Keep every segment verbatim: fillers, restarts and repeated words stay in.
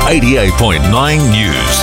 eighty-eight point nine News.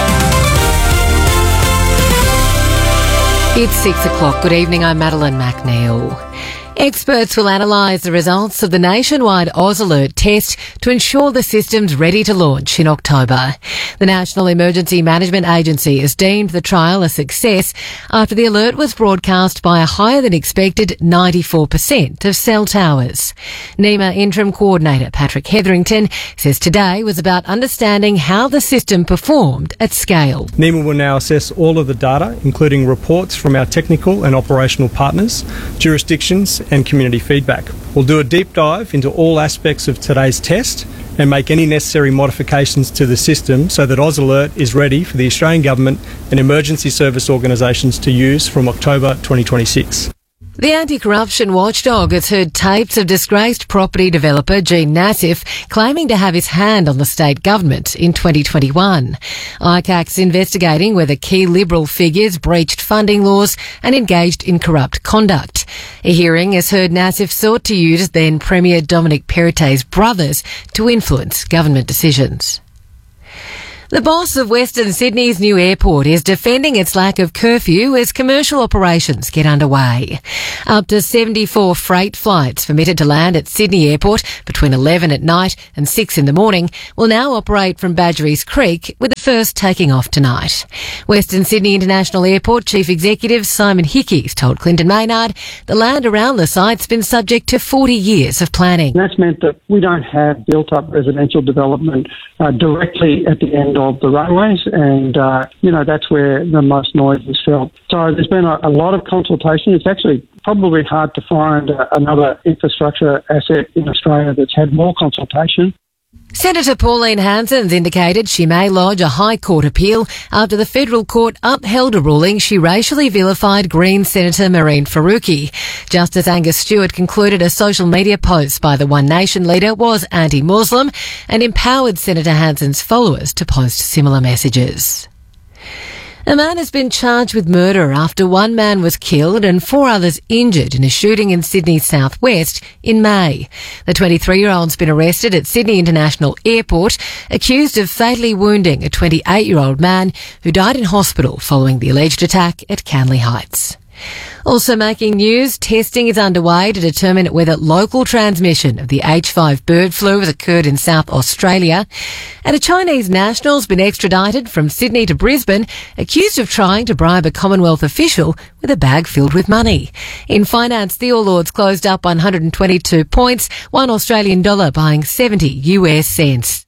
It's six o'clock. Good evening, I'm Madeline McNeil. Experts will analyse the results of the nationwide Oz Alert test to ensure the system's ready to launch in October. The National Emergency Management Agency has deemed the trial a success after the alert was broadcast by a higher than expected ninety-four percent of cell towers. NEMA Interim Coordinator Patrick Hetherington says today was about understanding how the system performed at scale. NEMA will now assess all of the data, including reports from our technical and operational partners, jurisdictions and community feedback. We'll do a deep dive into all aspects of today's test and make any necessary modifications to the system so that Oz Alert is ready for the Australian Government and emergency service organisations to use from October twenty twenty-six. The anti-corruption watchdog has heard tapes of disgraced property developer Gene Nassif claiming to have his hand on the state government in twenty twenty-one. I C A C's investigating whether key Liberal figures breached funding laws and engaged in corrupt conduct. A hearing has heard Nassif sought to use then Premier Dominic Perrottet's brothers to influence government decisions. The boss of Western Sydney's new airport is defending its lack of curfew as commercial operations get underway. Up to seventy-four freight flights permitted to land at Sydney Airport between eleven at night and six in the morning will now operate from Badgerys Creek, with the first taking off tonight. Western Sydney International Airport Chief Executive Simon Hickey's told Clinton Maynard the land around the site's been subject to forty years of planning. That's meant that we don't have built-up residential development uh, directly at the end of the railways, and uh, you know that's where the most noise is felt. So there's been a, a lot of consultation. It's actually probably hard to find uh, another infrastructure asset in Australia that's had more consultation. Senator Pauline Hanson's indicated she may lodge a High Court appeal after the federal court upheld a ruling she racially vilified Green Senator Mehreen Faruqi. Justice Angus Stewart concluded a social media post by the One Nation leader was anti-Muslim and empowered Senator Hanson's followers to post similar messages. A man has been charged with murder after one man was killed and four others injured in a shooting in Sydney's southwest in May. The twenty-three-year-old's been arrested at Sydney International Airport, accused of fatally wounding a twenty-eight-year-old man who died in hospital following the alleged attack at Canley Heights. Also making news, testing is underway to determine whether local transmission of the H five bird flu has occurred in South Australia. And a Chinese national's been extradited from Sydney to Brisbane, accused of trying to bribe a Commonwealth official with a bag filled with money. In finance, the All Ords closed up one hundred twenty-two points, one Australian dollar buying seventy U S cents.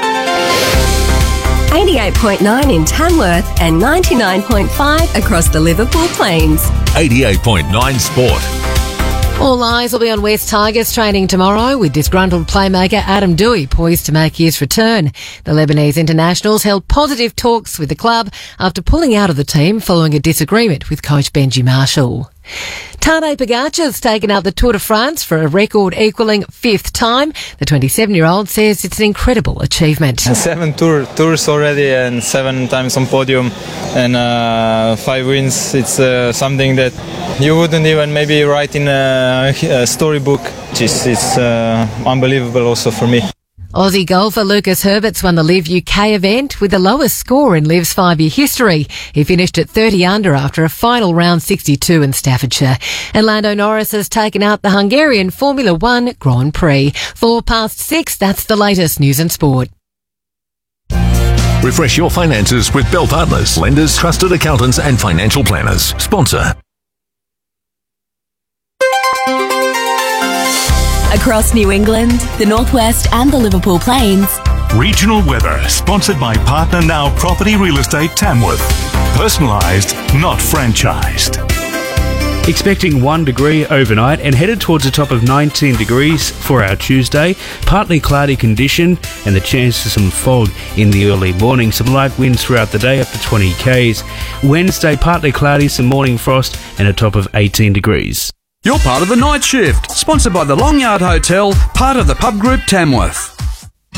eighty-eight point nine in Tamworth and ninety-nine point five across the Liverpool Plains. eighty-eight point nine Sport. All eyes will be on West Tigers training tomorrow, with disgruntled playmaker Adam Douay poised to make his return. The Lebanese internationals held positive talks with the club after pulling out of the team following a disagreement with coach Benji Marshall. Tadej Pogacar's taken up the Tour de France for a record-equalling fifth time. The twenty-seven-year-old says it's an incredible achievement. Seven tour, tours already and seven times on podium and uh, five wins. It's uh, something that you wouldn't even maybe write in a, a storybook. It's, it's uh, unbelievable also for me. Aussie golfer Lucas Herbert's won the Live U K event with the lowest score in Liv's five-year history. He finished at thirty under after a final round sixty-two in Staffordshire. And Lando Norris has taken out the Hungarian Formula One Grand Prix. Four past six, that's the latest news and sport. Refresh your finances with Bell Partners, lenders, trusted accountants and financial planners. Sponsor. Across New England, the Northwest and the Liverpool Plains. Regional weather, sponsored by Partner Now Property Real Estate Tamworth. Personalised, not franchised. Expecting one degree overnight and headed towards a top of nineteen degrees for our Tuesday. Partly cloudy condition and the chance of some fog in the early morning. Some light winds throughout the day up to twenty k's. Wednesday, partly cloudy, some morning frost and a top of eighteen degrees. You're part of the night shift, sponsored by the Long Yard Hotel, part of the Pub Group Tamworth.